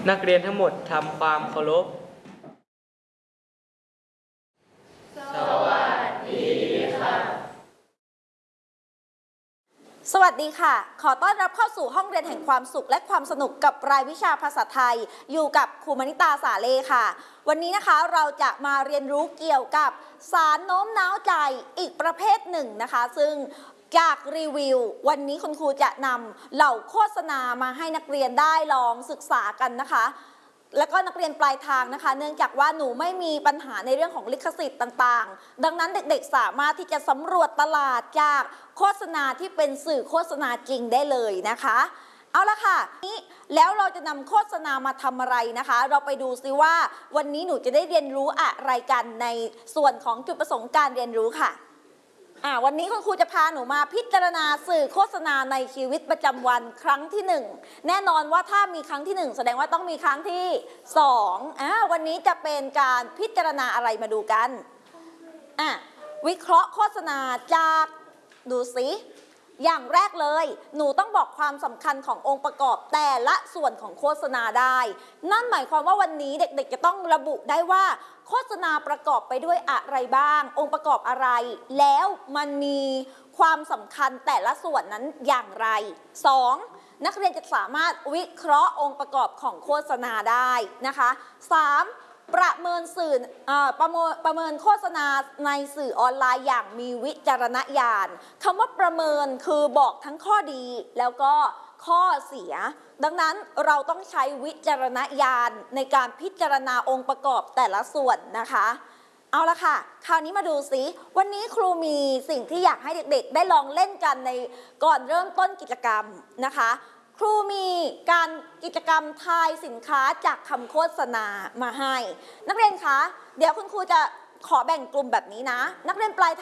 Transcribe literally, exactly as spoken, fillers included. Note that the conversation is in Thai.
นักเรียนทั้งหมดทำความเคารพสวัสดีค่ะสวัสดีค่ะขอต้อนรับเข้าสู่ห้องเรียนแห่งความสุขและความสนุกกับรายวิชาภาษาไทยอยู่กับครูมณิตาสาเลค่ะวันนี้นะคะเราจะมาเรียนรู้เกี่ยวกับสารโน้มน้าวใจอีกประเภทหนึ่งนะคะซึ่งจากรีวิววันนี้คุณครูจะนำเหล่าโฆษณามาให้นักเรียนได้ลองศึกษากันนะคะแล้วก็นักเรียนปลายทางนะคะเนื่องจากว่าหนูไม่มีปัญหาในเรื่องของลิขสิทธิ์ต่างๆดังนั้นเด็กๆสามารถที่จะสำรวจตลาดจากโฆษณาที่เป็นสื่อโฆษณาจริงได้เลยนะคะเอาละค่ะนี่แล้วเราจะนำโฆษณามาทำอะไรนะคะเราไปดูซิว่าวันนี้หนูจะได้เรียนรู้อะไรกันในส่วนของจุดประสงค์การเรียนรู้ค่ะอ่าวันนี้คุณครูจะพาหนูมาพิจารณาสื่อโฆษณาในชีวิตประจำวันครั้งที่หนึ่งแน่นอนว่าถ้ามีครั้งที่หนึ่งแสดงว่าต้องมีครั้งที่สองอ่าวันนี้จะเป็นการพิจารณาอะไรมาดูกันอ่ะวิเคราะห์โฆษณาจากดูสิอย่างแรกเลยหนูต้องบอกความสำคัญขององค์ประกอบแต่ละส่วนของโฆษณาได้นั่นหมายความว่าวันนี้เด็กๆจะต้องระบุได้ว่าโฆษณาประกอบไปด้วยอะไรบ้างองค์ประกอบอะไรแล้วมันมีความสำคัญแต่ละส่วนนั้นอย่างไร สอง นักเรียนจะสามารถวิเคราะห์องค์ประกอบของโฆษณาได้นะคะ สาม ประเมินสื่อประเมินประเมินโฆษณาในสื่อออนไลน์อย่างมีวิจารณญาณคำว่าประเมินคือบอกทั้งข้อดีแล้วก็ข้อเสียดังนั้นเราต้องใช้วิจารณญาณในการพิจารณาองค์ประกอบแต่ละส่วนนะคะเอาละค่ะคราวนี้มาดูสิวันนี้ครูมีสิ่งที่อยากให้เด็กๆได้ลองเล่นกันในก่อนเริ่มต้นกิจกรรมนะคะครูมีการกิจกรรมทายสินค้าจากคำโฆษณามาให้นักเรียนคะเดี๋ยวคุณครูจะขอแบ่งกลุ่มแบบนี้นะนักเรียนปลาย